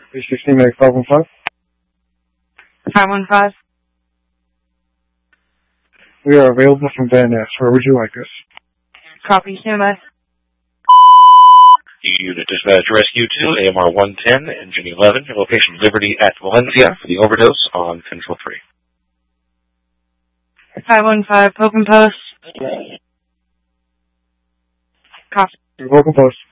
316 Medic 515. 515. We are available from Van Ness. Where would you like us? Copy, standby. Unit Dispatch Rescue 2, AMR 110, Engine 11, your location Liberty at Valencia for the overdose on Control 3. 515, Poke and Post. Copy. Welcome post.